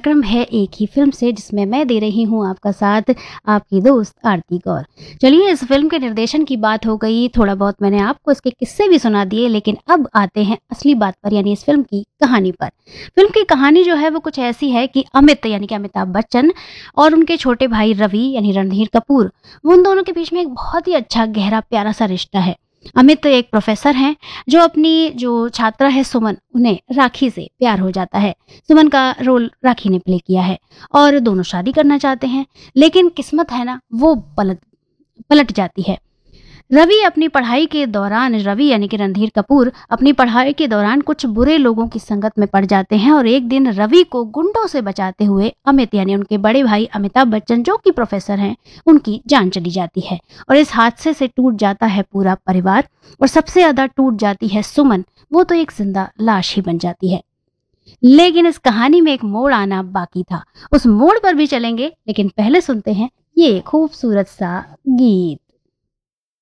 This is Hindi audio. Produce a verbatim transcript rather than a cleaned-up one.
कार्यक्रम है एक ही फिल्म से, जिसमें मैं दे रही हूँ आपका साथ, आपकी दोस्त आरती गौर। चलिए, इस फिल्म के निर्देशन की बात हो गई, थोड़ा बहुत मैंने आपको इसके किस्से भी सुना दिए, लेकिन अब आते हैं असली बात पर, यानी इस फिल्म की कहानी पर। फिल्म की कहानी जो है वो कुछ ऐसी है कि अमित यानी कि अमिताभ बच्चन और उनके छोटे भाई रवि यानी रणधीर कपूर, वो उन दोनों के बीच में एक बहुत ही अच्छा गहरा प्यारा सा रिश्ता है। अमित एक प्रोफेसर हैं जो अपनी जो छात्रा है सुमन, उन्हें राखी से प्यार हो जाता है। सुमन का रोल राखी ने प्ले किया है और दोनों शादी करना चाहते हैं, लेकिन किस्मत है ना वो पलट पलट जाती है। रवि अपनी पढ़ाई के दौरान रवि यानी कि रणधीर कपूर अपनी पढ़ाई के दौरान कुछ बुरे लोगों की संगत में पड़ जाते हैं और एक दिन रवि को गुंडों से बचाते हुए अमित यानी उनके बड़े भाई अमिताभ बच्चन, जो कि प्रोफेसर हैं, उनकी जान चली जाती है और इस हादसे से टूट जाता है पूरा परिवार और सबसे ज्यादा टूट जाती है सुमन। वो तो एक जिंदा लाश ही बन जाती है। लेकिन इस कहानी में एक मोड़ आना बाकी था, उस मोड़ पर भी चलेंगे, लेकिन पहले सुनते हैं ये खूबसूरत सा गीत।